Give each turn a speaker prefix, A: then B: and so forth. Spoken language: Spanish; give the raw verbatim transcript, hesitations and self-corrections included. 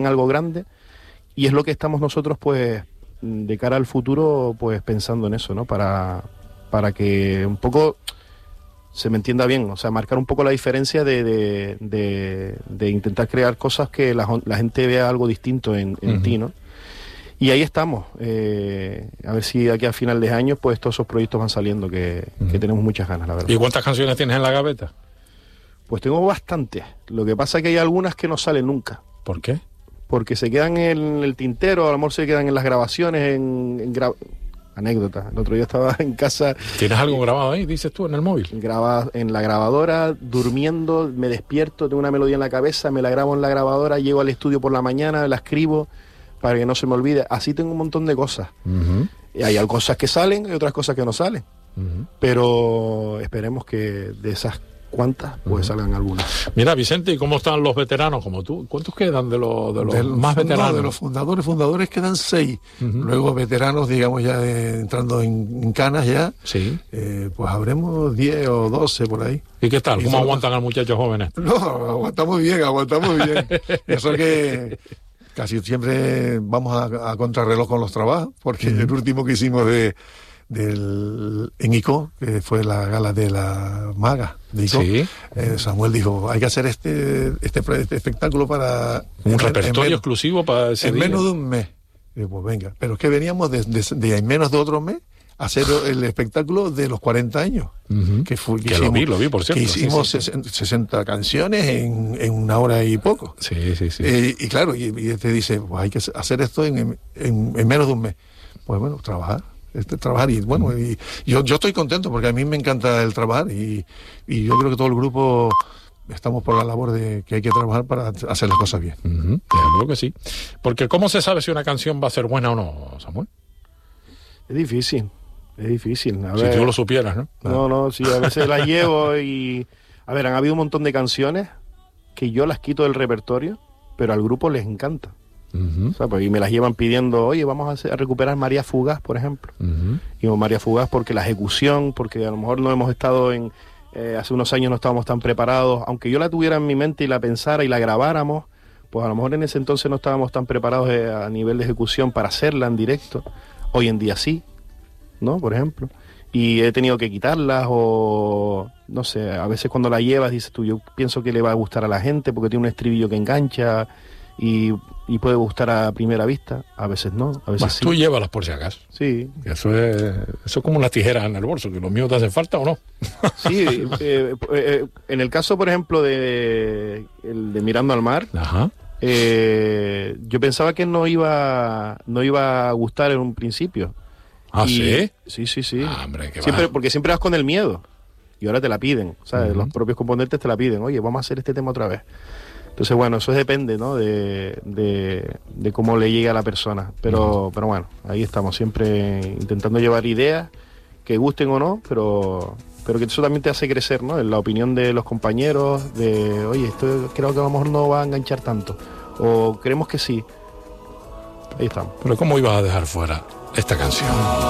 A: algo grande, y es lo que estamos nosotros, pues, de cara al futuro, pues pensando en eso, ¿no? Para, para que un poco se me entienda bien, o sea, marcar un poco la diferencia de, de, de, de intentar crear cosas que la, la gente vea algo distinto en, en uh-huh. ti, ¿no? Y ahí estamos, eh, a ver si de aquí a final de año, pues todos esos proyectos van saliendo, que, uh-huh. que tenemos muchas ganas, la verdad.
B: ¿Y cuántas canciones tienes en la gaveta?
A: Pues tengo bastantes, lo que pasa es que hay algunas que no salen nunca.
B: ¿Por qué?
A: Porque se quedan en el tintero, a lo mejor se quedan en las grabaciones, en, en gra... anécdota. El otro día estaba en casa.
B: ¿Tienes algo grabado ahí, dices tú, en el móvil?
A: Graba en la grabadora, durmiendo, me despierto, tengo una melodía en la cabeza, me la grabo en la grabadora, llego al estudio por la mañana, la escribo para que no se me olvide. Así tengo un montón de cosas. Uh-huh. Y hay cosas que salen y otras cosas que no salen. Uh-huh. Pero esperemos que de esas cuantas, pues uh-huh. salgan algunas.
B: Mira, Vicente, ¿y cómo están los veteranos como tú? ¿Cuántos quedan de los, de los de más veteranos?
C: No, de los fundadores, fundadores quedan seis. Uh-huh. Luego veteranos, digamos, ya eh, entrando en, en canas ya.
B: Sí.
C: Eh, pues habremos diez o doce por ahí.
B: ¿Y qué tal?
C: ¿Y
B: ¿Cómo
C: son...
B: aguantan al muchacho jóvenes?
C: No, aguantamos bien, aguantamos bien. Eso que casi siempre vamos a, a contrarreloj con los trabajos, porque uh-huh. el último que hicimos de del en I C O, que fue la gala de la maga de I C O,
B: sí.
C: eh, Samuel dijo, hay que hacer este este, este espectáculo para...
B: Un
C: en,
B: repertorio
C: en
B: exclusivo para ese
C: En
B: día.
C: menos de un mes. Y digo, pues venga, pero es que veníamos de, de, de en menos de otro mes a hacer el espectáculo de los cuarenta años.
B: Uh-huh.
C: Que, fue, que,
B: que
C: hicimos,
B: lo vi, lo vi, por cierto.
C: Que hicimos
B: sí, sí, sí.
C: sesenta canciones en, en una hora y poco.
B: Sí, sí, sí.
C: Eh, y claro, y, y te dice, pues hay que hacer esto en, en, en menos de un mes. Pues bueno, trabajar. Este, trabajar y bueno, uh-huh. y yo, yo estoy contento porque a mí me encanta el trabajar y, y yo creo que todo el grupo estamos por la labor de que hay que trabajar para hacer las cosas bien.
B: Uh-huh. Creo que sí. Porque ¿cómo se sabe si una canción va a ser buena o no, Samuel?
A: Es difícil, es difícil. A
B: si
A: ver,
B: tú lo supieras, ¿no?
A: No, no, sí, a veces las llevo y... A ver, han habido un montón de canciones que yo las quito del repertorio, pero al grupo les encanta. Uh-huh. O sea, pues, y me las llevan pidiendo, oye, vamos a, hacer, a recuperar María Fugaz, por ejemplo. Uh-huh. Y María Fugaz porque la ejecución, porque a lo mejor no hemos estado en... Eh, hace unos años no estábamos tan preparados, aunque yo la tuviera en mi mente y la pensara y la grabáramos, pues a lo mejor en ese entonces no estábamos tan preparados eh, a nivel de ejecución para hacerla en directo. Hoy en día sí, ¿no? Por ejemplo. Y he tenido que quitarlas o... No sé, a veces cuando la llevas dices tú, yo pienso que le va a gustar a la gente porque tiene un estribillo que engancha... Y, y puede gustar a primera vista, a veces no, a veces
B: Más
A: sí.
B: Tú llévalas por si acaso.
A: Sí.
B: Eso es, eso es como una tijera en el bolso, que los míos te hacen falta o no.
A: Sí, eh, eh, en el caso, por ejemplo, de, el de Mirando al Mar,
B: Ajá.
A: Eh, yo pensaba que no iba, no iba a gustar en un principio.
B: ¿Ah,
A: y,
B: sí?
A: Sí, sí, sí.
B: Ah, hombre, qué
A: siempre,
B: va.
A: porque siempre vas con el miedo. Y ahora te la piden, ¿sabes? Uh-huh. Los propios componentes te la piden. Oye, vamos a hacer este tema otra vez. Entonces, bueno, eso depende, ¿no? De, de, de cómo le llegue a la persona. Pero, uh-huh. pero bueno, ahí estamos, siempre intentando llevar ideas que gusten o no, pero, pero que eso también te hace crecer, ¿no? En la opinión de los compañeros, de, oye, esto creo que a lo mejor no va a enganchar tanto. O creemos que sí. Ahí estamos.
B: Pero ¿cómo ibas a dejar fuera esta canción?